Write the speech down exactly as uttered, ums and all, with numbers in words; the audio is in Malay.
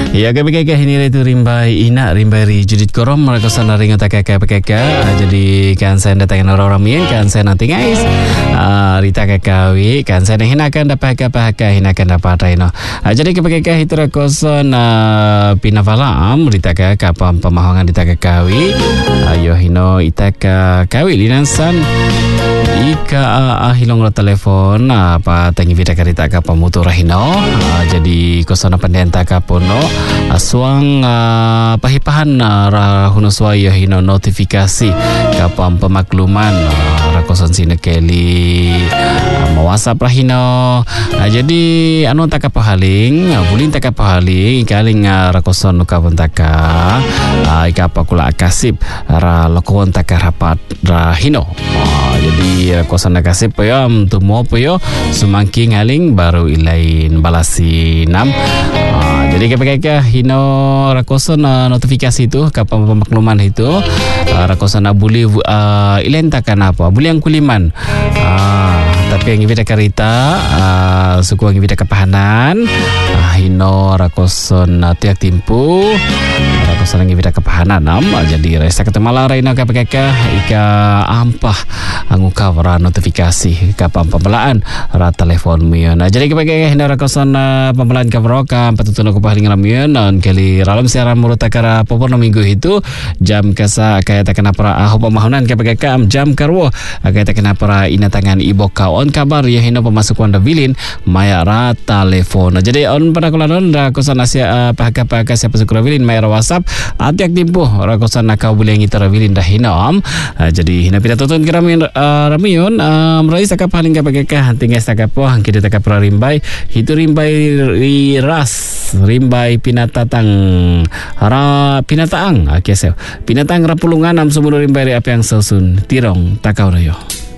Ya kebekeka ini itu rimbai ina rimbai ri judit korom mereka sana ringo takaka bekeka. Jadi kan saya datangin orang ramien kan saya nanti guys. Uh, rita kakawi kan saya hinakan dapat kapaka hinakan dapat rino. Uh, jadi kebekeka itu rakosan uh, pinavalam rita kakapa pemahangan rita kakawi. Ayo hino itaka kawi linansan. Ika uh, hilong lo telefon apa tangi vida karita kapa mutu rahino. Uh, jadi kosana pendenta kapono aswang uh, pahipahan uh, rahuno swaya hino notifikasi kapam pemakluman uh, rakosan sine keli uh, mawasap rahino. Uh, jadi anu taka pahaling uh, bulin taka pahaling kaling uh, rakosan nukapun taka uh, ikapa kula akasip ra lokon taka rapat rahino. Uh, jadi rakosan akasip ya tumo yo sumangking haling baru ilain balasi nam. Uh, jadi kepeka hino rakosan uh, notifikasi itu kapan pemakluman itu uh, rakosan abuli uh, ilentakan apa buli yang kuliman uh, tapi yang ibida karita uh, suku yang ibida kepahanan uh, hino rakosan uh, tiak timpu rakosan yang ibida kepahanan nam uh, jadi resa ketemala raina kepeka ika ampah angukawara notifikasi kapan pembelaan ra telefon mion. Nah, jadi kepeka hino rakosan uh, pembelaan kabaroka patutun ko paling ramion non kali ralam siaran murutakara popor minggu itu jam kasa kaya takana para aho pemahunan kepeka kam jam karwo kaya takana para inatangan iboka on kabar ya hino pemasukan davilin maya ra telefon. Nah, jadi on pada kulanon rakosan asia uh, pahaka-pahaka siapa sukuravilin maya WhatsApp atiak timpo rakosan nakau boleh ngitaravilin dah hino am. Uh, jadi hina pita tutun kiramin uh, ramion uh, merai sakap paling kepeka tinggal sakap po kita takap pra rimbai itu rimbai ras rimbai pinatatang hara pinataang akesel pinatang rapulungan am sumur rimbai apa yang susun tirong takau rayo.